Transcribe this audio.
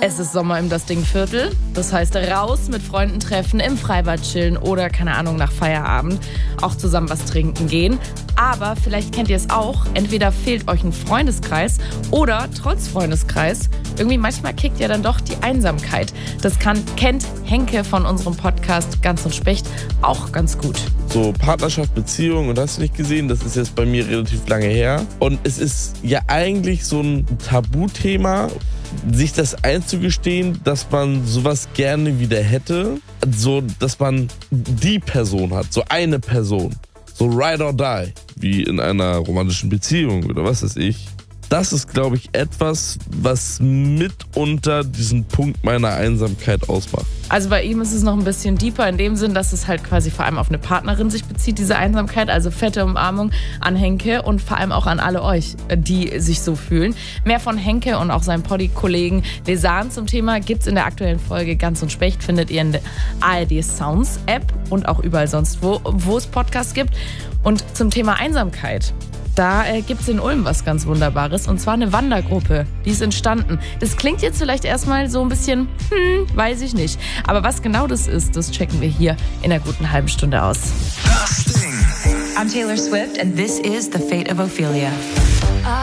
Es ist Sommer im Das Ding-Viertel. Das heißt, raus mit Freunden treffen, im Freibad chillen oder, keine Ahnung, nach Feierabend auch zusammen was trinken gehen. Aber vielleicht kennt ihr es auch, entweder fehlt euch ein Freundeskreis oder trotz Freundeskreis, irgendwie manchmal kickt ja dann doch die Einsamkeit. Das kennt Henke von unserem Podcast Ganz und Specht auch ganz gut. So Partnerschaft, Beziehung und hast du nicht gesehen, das ist jetzt bei mir relativ lange her. Und es ist ja eigentlich so ein Tabuthema, sich das einzugestehen, dass man sowas gerne wieder hätte, so dass man die Person hat, so eine Person, so ride or die, wie in einer romantischen Beziehung oder was weiß ich. Das ist, glaube ich, etwas, was mitunter diesen Punkt meiner Einsamkeit ausmacht. Also bei ihm ist es noch ein bisschen deeper in dem Sinn, dass es halt quasi vor allem auf eine Partnerin sich bezieht, diese Einsamkeit. Also fette Umarmung an Henke und vor allem auch an alle euch, die sich so fühlen. Mehr von Henke und auch seinem Poddy-Kollegen Lesan zum Thema gibt's in der aktuellen Folge Ganz und Specht. Findet ihr in der ARD Sounds App und auch überall sonst, wo es Podcasts gibt. Und zum Thema Einsamkeit. Da gibt's in Ulm was ganz Wunderbares, und zwar eine Wandergruppe. Die ist entstanden. Das klingt jetzt vielleicht erstmal so ein bisschen, weiß ich nicht. Aber was genau das ist, das checken wir hier in einer guten halben Stunde aus. I'm Taylor Swift and this is The Fate of Ophelia.